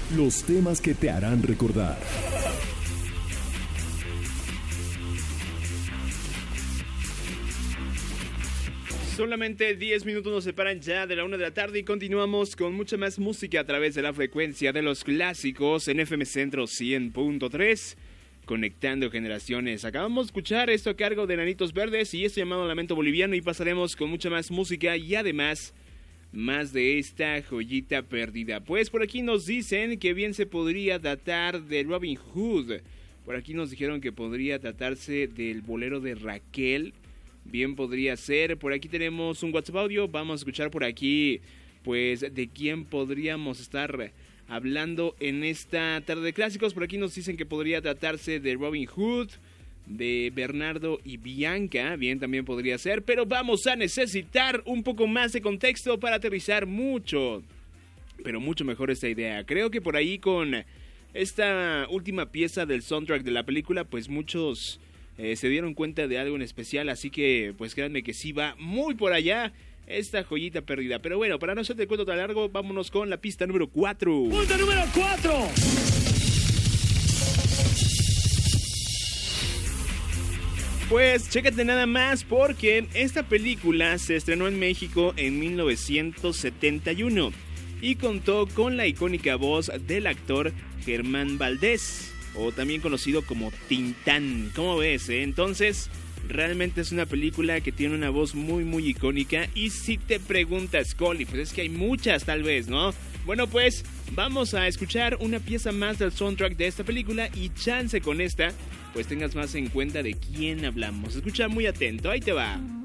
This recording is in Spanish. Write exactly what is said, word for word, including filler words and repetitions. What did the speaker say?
Los temas que te harán recordar. Solamente diez minutos nos separan ya de la una de la tarde y continuamos con mucha más música a través de la frecuencia de los clásicos en F M Centro cien punto tres, conectando generaciones. Acabamos de escuchar esto a cargo de Enanitos Verdes y esto llamado Lamento Boliviano, y pasaremos con mucha más música y además más de esta joyita perdida. Pues por aquí nos dicen que bien se podría tratar de Robin Hood. Por aquí nos dijeron que podría tratarse del bolero de Raquel. Bien podría ser. Por aquí tenemos un WhatsApp audio. Vamos a escuchar por aquí, pues, de quién podríamos estar hablando en esta tarde de clásicos. Por aquí nos dicen que podría tratarse de Robin Hood, de Bernardo y Bianca. Bien, también podría ser. Pero vamos a necesitar un poco más de contexto para aterrizar mucho, pero mucho mejor esta idea. Creo que por ahí con esta última pieza del soundtrack de la película, pues muchos... Eh, se dieron cuenta de algo en especial, así que pues créanme que sí va muy por allá esta joyita perdida. Pero bueno, para no hacerte el cuento tan largo, vámonos con la pista número cuatro. ¡Punto número cuatro! Pues chécate nada más, porque esta película se estrenó en México en mil novecientos setenta y uno y contó con la icónica voz del actor Germán Valdés, o también conocido como Tintán. ¿Cómo ves, eh? Entonces, realmente es una película que tiene una voz muy, muy icónica. Y si te preguntas, Coli, pues es que hay muchas tal vez, ¿no? Bueno, pues vamos a escuchar una pieza más del soundtrack de esta película y chance con esta, pues tengas más en cuenta de quién hablamos. Escucha muy atento, ahí te va.